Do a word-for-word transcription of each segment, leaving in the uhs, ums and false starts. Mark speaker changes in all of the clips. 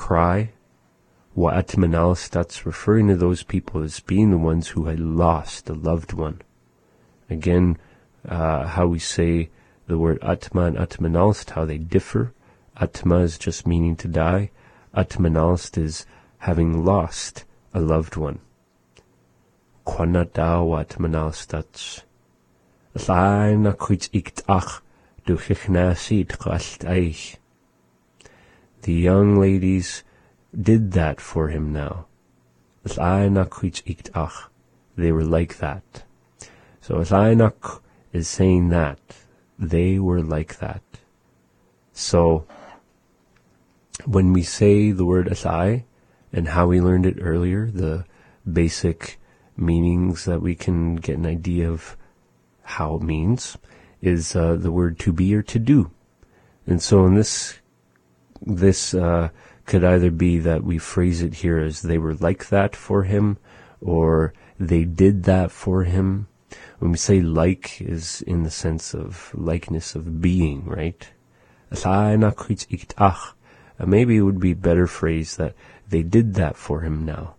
Speaker 1: cry. Wa'atmanals, that's referring to those people as being the ones who had lost a loved one. Again, uh, how we say the word atma and atmanals, how they differ. Atma is just meaning to die. Atmanals is having lost a loved one. Kwanada wa'atmanals, that's Laina kuit ikt ach du chichnaasid chalt eich. The young ladies did that for him now. Laina kuit ikt ach. They were like that. So Lainak is saying that. They were like that. So when we say the word asai and how we learned it earlier, the basic meanings that we can get an idea of how it means is uh, the word to be or to do. And so in this, this uh, could either be that we phrase it here as they were like that for him, or they did that for him. When we say like is in the sense of likeness of being, right? Uh, maybe it would be better phrased that they did that for him now.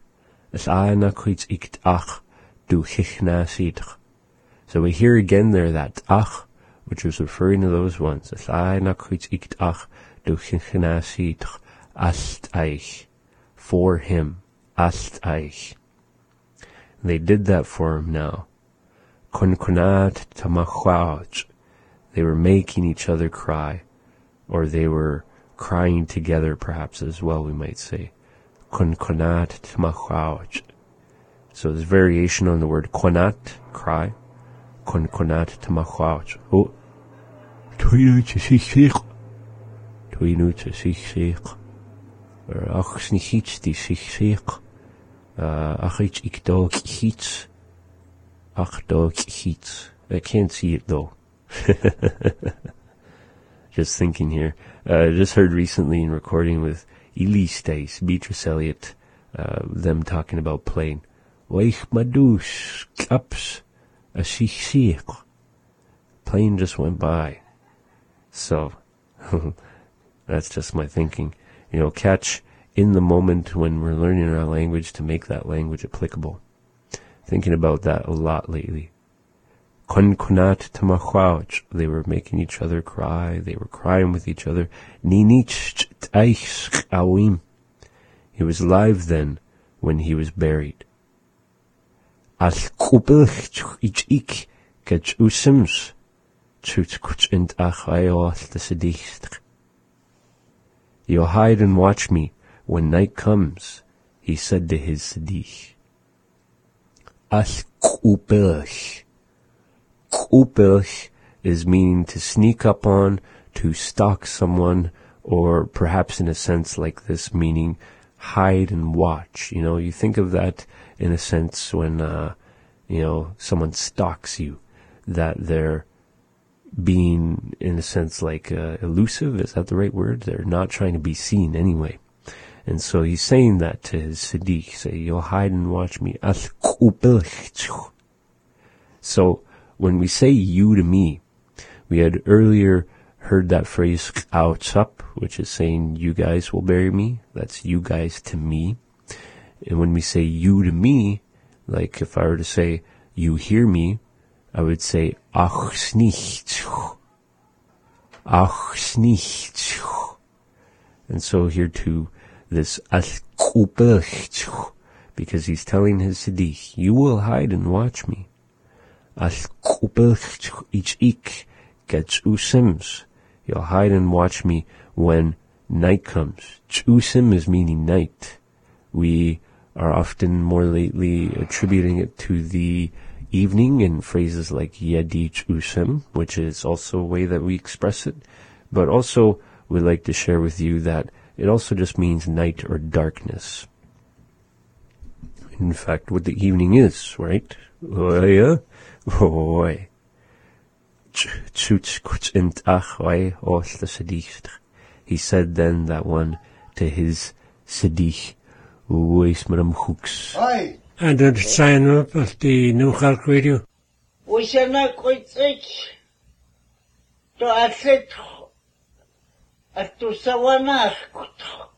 Speaker 1: So we hear again there that ach, which is referring to those ones. For him. They did that for him now. They were making each other cry, or they were crying together perhaps as well, we might say. So there's variation on the word konat, cry. Konat tamachwach. Oh, Toinu to sich. Toinu to sich. Or ach snichits die sich. Ach ich ik dog hits. Ach dog hits. I can't see it though. Just thinking here. Uh, just heard recently in recording with Elise Dace, Beatrice Elliott, uh, them talking about playing. Weich madus klaps. A shik. Plane just went by. So, that's just my thinking. You know, catch in the moment when we're learning our language to make that language applicable. Thinking about that a lot lately. Konkunat tamachwach. They were making each other cry. They were crying with each other. Ninich taich awim. He was alive then when he was buried. As kupelch ich ik get usims chut kuch int achayos the sedicht. You'll hide and watch me when night comes, he said to his sedich. As kupelch. Kupelch is meaning to sneak up on, to stalk someone, or perhaps in a sense like this, meaning hide and watch. You know, you think of that in a sense when, uh, you know, someone stalks you, that they're being, in a sense, like, uh, elusive. Is that the right word? They're not trying to be seen anyway. And so he's saying that to his siddiq, say, you'll hide and watch me. So when we say you to me, we had earlier heard that phrase, up, which is saying you guys will bury me. That's you guys to me. And when we say you to me, like if I were to say you hear me, I would say ach nicht. Ach nicht. And so here too, this as because he's telling his siddiq, you will hide and watch me. As ich ik gets usims. You'll hide and watch me when night comes. Usim is meaning night. We are often more lately attributing it to the evening in phrases like yadich usim, which is also a way that we express it. But also, we'd like to share with you that it also just means night or darkness. In fact, what the evening is, right? He said then, that one, to his siddiq,
Speaker 2: Hi.
Speaker 3: And don't sign up at the New Khalk Radio.
Speaker 2: We shall not quit it. To accept at to sawanah.